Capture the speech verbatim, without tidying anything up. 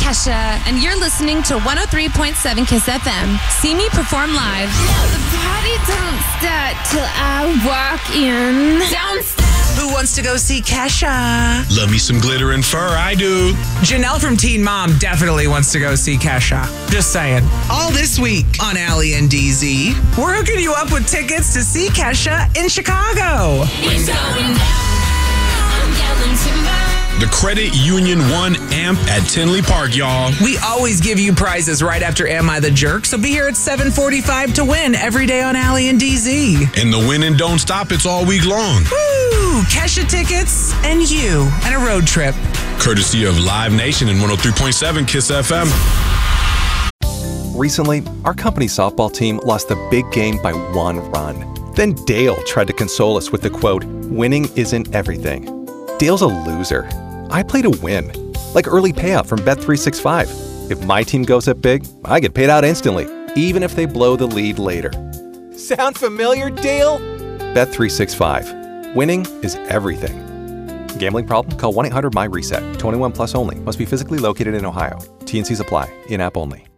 Kesha, and you're listening to one oh three point seven Kiss F M. See me perform live. The party don't start till I walk in. Don't stop. Who wants to go see Kesha? Love me some glitter and fur, I do. Janelle from Teen Mom definitely wants to go see Kesha. Just saying. All this week on Allie and D Z, we're hooking you up with tickets to see Kesha in Chicago. It's going down. I'm yelling timber. The Credit Union One Amp at Tinley Park, y'all. We always give you prizes right after Am I the Jerk, so be here at seven forty-five to win every day on Allie and D Z. And the win and don't stop, it's all week long. Woo! Kesha tickets and you and a road trip. Courtesy of Live Nation and one oh three point seven Kiss F M. Recently, our company's softball team lost the big game by one run. Then Dale tried to console us with the quote, "Winning isn't everything." Dale's a loser. I play to win, like early payout from Bet three sixty-five. If my team goes up big, I get paid out instantly, even if they blow the lead later. Sound familiar, Dale? Bet three sixty-five. Winning is everything. Gambling problem? Call one eight hundred M Y RESET. twenty-one plus only. Must be physically located in Ohio. T and Cs apply. In-app only.